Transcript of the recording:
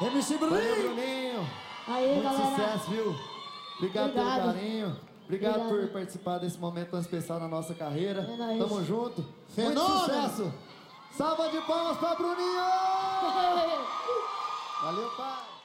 MC Bruninho. Valeu, Bruninho. Aí, muito galera. sucesso, viu? Obrigado pelo carinho. Obrigado por participar desse momento tão especial na nossa carreira. É nóis. Tamo junto. Fenômeno. Muito sucesso. Salva de palmas pra Bruninho. Valeu, pai.